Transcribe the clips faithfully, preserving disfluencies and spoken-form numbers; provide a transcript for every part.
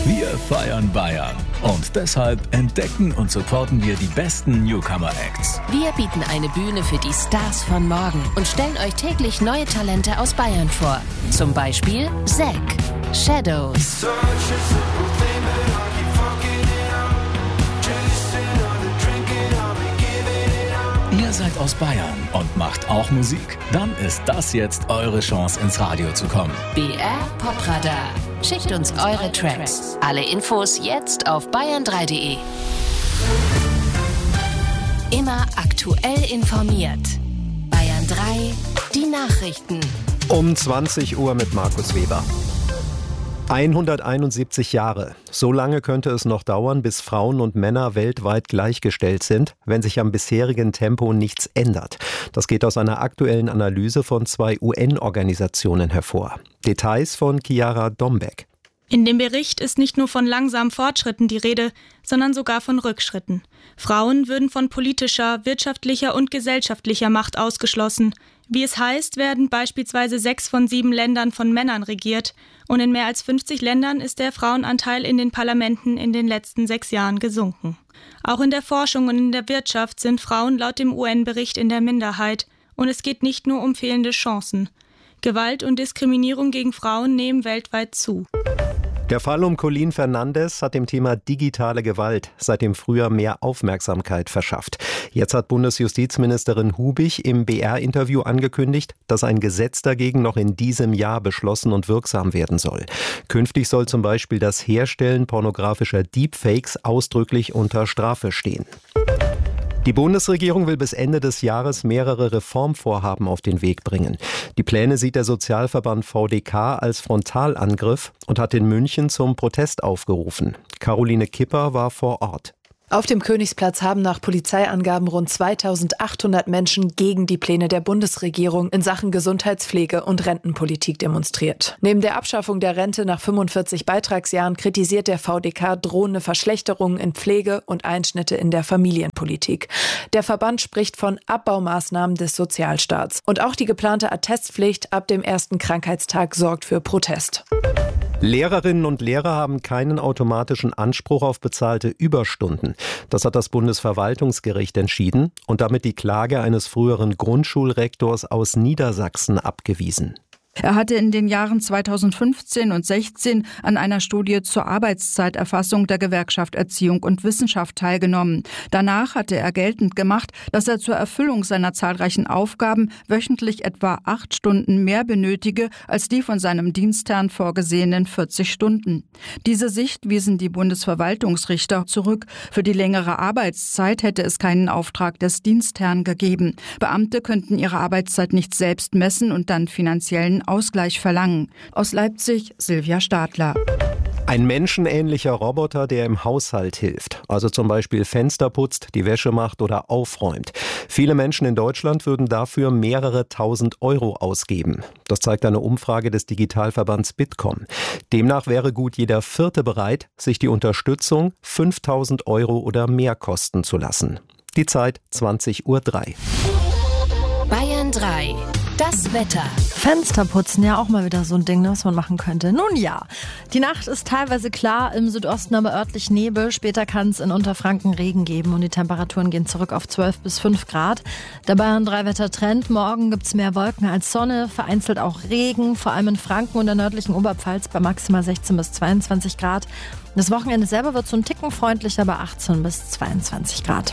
Wir feiern Bayern und deshalb entdecken und supporten wir die besten Newcomer-Acts. Wir bieten eine Bühne für die Stars von morgen und stellen euch täglich neue Talente aus Bayern vor. Zum Beispiel Zack, Shadows. Ihr seid aus Bayern und macht auch Musik? Dann ist das jetzt eure Chance, ins Radio zu kommen. B R Popradar. Schickt uns eure Tracks. Alle Infos jetzt auf bayern drei punkt de. Immer aktuell informiert. Bayern drei, die Nachrichten. Um zwanzig Uhr mit Markus Weber. hunderteinundsiebzig Jahre. So lange könnte es noch dauern, bis Frauen und Männer weltweit gleichgestellt sind, wenn sich am bisherigen Tempo nichts ändert. Das geht aus einer aktuellen Analyse von zwei U N-Organisationen hervor. Details von Chiara Dombeck. In dem Bericht ist nicht nur von langsamen Fortschritten die Rede, sondern sogar von Rückschritten. Frauen würden von politischer, wirtschaftlicher und gesellschaftlicher Macht ausgeschlossen. Wie es heißt, werden beispielsweise sechs von sieben Ländern von Männern regiert und in mehr als fünfzig Ländern ist der Frauenanteil in den Parlamenten in den letzten sechs Jahren gesunken. Auch in der Forschung und in der Wirtschaft sind Frauen laut dem U N-Bericht in der Minderheit und es geht nicht nur um fehlende Chancen. Gewalt und Diskriminierung gegen Frauen nehmen weltweit zu. Der Fall um Colleen Fernandes hat dem Thema digitale Gewalt seit dem Frühjahr mehr Aufmerksamkeit verschafft. Jetzt hat Bundesjustizministerin Hubig im B R-Interview angekündigt, dass ein Gesetz dagegen noch in diesem Jahr beschlossen und wirksam werden soll. Künftig soll zum Beispiel das Herstellen pornografischer Deepfakes ausdrücklich unter Strafe stehen. Die Bundesregierung will bis Ende des Jahres mehrere Reformvorhaben auf den Weg bringen. Die Pläne sieht der Sozialverband V D K als Frontalangriff und hat in München zum Protest aufgerufen. Caroline Kipper war vor Ort. Auf dem Königsplatz haben nach Polizeiangaben rund zweitausendachthundert Menschen gegen die Pläne der Bundesregierung in Sachen Gesundheitspflege und Rentenpolitik demonstriert. Neben der Abschaffung der Rente nach fünfundvierzig Beitragsjahren kritisiert der V D K drohende Verschlechterungen in Pflege und Einschnitte in der Familienpolitik. Der Verband spricht von Abbaumaßnahmen des Sozialstaats. Und auch die geplante Attestpflicht ab dem ersten Krankheitstag sorgt für Protest. Lehrerinnen und Lehrer haben keinen automatischen Anspruch auf bezahlte Überstunden. Das hat das Bundesverwaltungsgericht entschieden und damit die Klage eines früheren Grundschulrektors aus Niedersachsen abgewiesen. Er hatte in den Jahren zweitausendfünfzehn und sechzehn an einer Studie zur Arbeitszeiterfassung der Gewerkschaft Erziehung und Wissenschaft teilgenommen. Danach hatte er geltend gemacht, dass er zur Erfüllung seiner zahlreichen Aufgaben wöchentlich etwa acht Stunden mehr benötige als die von seinem Dienstherrn vorgesehenen vierzig Stunden. Diese Sicht wiesen die Bundesverwaltungsrichter zurück. Für die längere Arbeitszeit hätte es keinen Auftrag des Dienstherrn gegeben. Beamte könnten ihre Arbeitszeit nicht selbst messen und dann finanziellen Ausgleich verlangen. Aus Leipzig, Silvia Stadler. Ein menschenähnlicher Roboter, der im Haushalt hilft, also zum Beispiel Fenster putzt, die Wäsche macht oder aufräumt. Viele Menschen in Deutschland würden dafür mehrere tausend Euro ausgeben. Das zeigt eine Umfrage des Digitalverbands Bitkom. Demnach wäre gut jeder Vierte bereit, sich die Unterstützung fünftausend Euro oder mehr kosten zu lassen. Die Zeit zwanzig Uhr drei. Bayern drei. Das Wetter. Fensterputzen, ja auch mal wieder so ein Ding, was man machen könnte. Nun ja, die Nacht ist teilweise klar, im Südosten aber örtlich Nebel. Später kann es in Unterfranken Regen geben und die Temperaturen gehen zurück auf zwölf bis fünf Grad. Der Bayern drei Wettertrend. Morgen gibt es mehr Wolken als Sonne, vereinzelt auch Regen, vor allem in Franken und der nördlichen Oberpfalz bei maximal sechzehn bis zweiundzwanzig Grad. Das Wochenende selber wird so ein Ticken freundlicher bei achtzehn bis zweiundzwanzig Grad.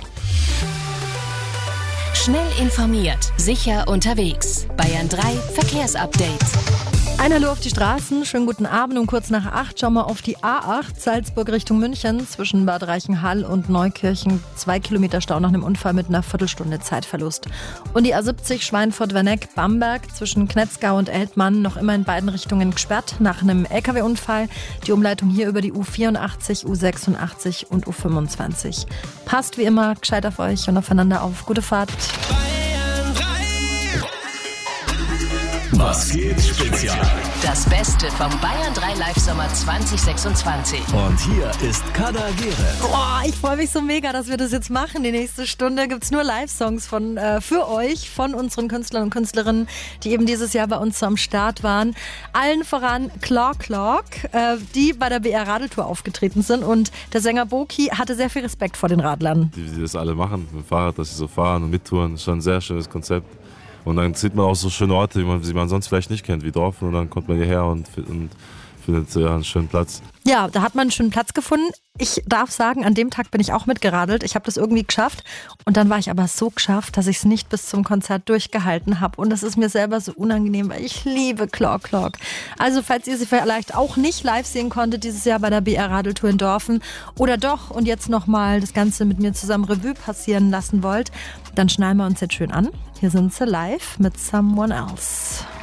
Schnell informiert, sicher unterwegs. Bayern drei Verkehrsupdate. Ein Hallo auf die Straßen, schönen guten Abend. Um kurz nach acht schauen wir auf die A acht, Salzburg Richtung München, zwischen Bad Reichenhall und Neukirchen. Zwei Kilometer Stau nach einem Unfall mit einer Viertelstunde Zeitverlust. Und die A siebzig Schweinfurt-Werneck-Bamberg zwischen Knetzgau und Eltmann noch immer in beiden Richtungen gesperrt nach einem L K W-Unfall. Die Umleitung hier über die U vierundachtzig, U sechsundachtzig und U fünfundzwanzig. Passt wie immer gescheit auf euch und aufeinander auf. Gute Fahrt. Was geht Spezial? Das Beste vom Bayern drei Live-Sommer zwanzig sechsundzwanzig. Und hier ist Kader Gere. Boah, ich freue mich so mega, dass wir das jetzt machen. Die nächste Stunde gibt es nur Live-Songs von, äh, für euch, von unseren Künstlern und Künstlerinnen, die eben dieses Jahr bei uns so am Start waren. Allen voran Clark Clark, äh, die bei der B R Radeltour aufgetreten sind. Und der Sänger Boki hatte sehr viel Respekt vor den Radlern. Die, die das alle machen, mit dem Fahrrad, dass sie so fahren und mittouren, ist schon ein sehr schönes Konzept. Und dann sieht man auch so schöne Orte, die man, die man sonst vielleicht nicht kennt, wie Dorfen. Und dann kommt man hierher und, und findet ja, einen schönen Platz. Ja, da hat man einen schönen Platz gefunden. Ich darf sagen, an dem Tag bin ich auch mitgeradelt. Ich habe das irgendwie geschafft. Und dann war ich aber so geschafft, dass ich es nicht bis zum Konzert durchgehalten habe. Und das ist mir selber so unangenehm, weil ich liebe Clark Clark. Also falls ihr sie vielleicht auch nicht live sehen konntet dieses Jahr bei der B R Radeltour in Dorfen oder doch und jetzt nochmal das Ganze mit mir zusammen Revue passieren lassen wollt, dann schnallen wir uns jetzt schön an. Hier sind sie live mit Someone Else.